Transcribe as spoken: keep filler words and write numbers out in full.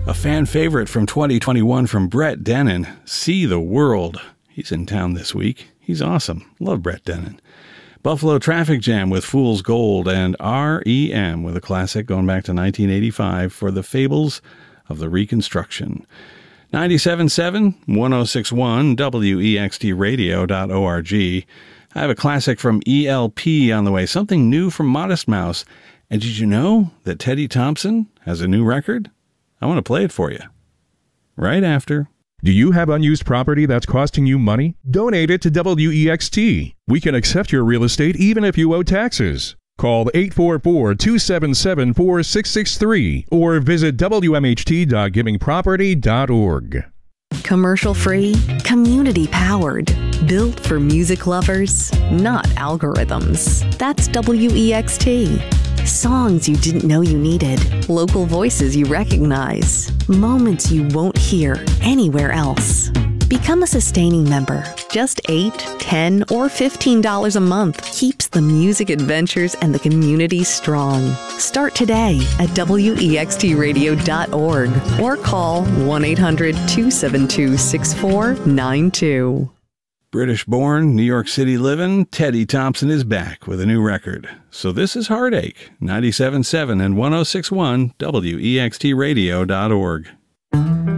A fan favorite from twenty twenty-one from Brett Dennen, See the World. He's in town this week. He's awesome. Love Brett Dennen. Buffalo Traffic Jam with Fool's Gold, and R E M with a classic going back to nineteen eighty-five for the Fables of the Reconstruction. ninety-seven point seven, one oh six point one, W E X T radio dot org. I have a classic from E L P on the way, something new from Modest Mouse. And did you know that Teddy Thompson has a new record? I want to play it for you. Right after. Do you have unused property that's costing you money? Donate it to W E X T. We can accept your real estate even if you owe taxes. Call eight four four, two seven seven, four six six three or visit W M H T dot giving property dot org. Commercial free, community powered, built for music lovers, not algorithms. That's W E X T. Songs you didn't know you needed, local voices you recognize, moments you won't hear anywhere else. Become a sustaining member. Just eight, ten, or fifteen dollars a month keeps the music adventures and the community strong. Start today at W E X T radio dot org or call one eight hundred, two seven two, six four nine two. British-born, New York City living, Teddy Thompson is back with a new record. So this is Heartache, ninety-seven point seven and one oh six point one, W E X T radio dot org.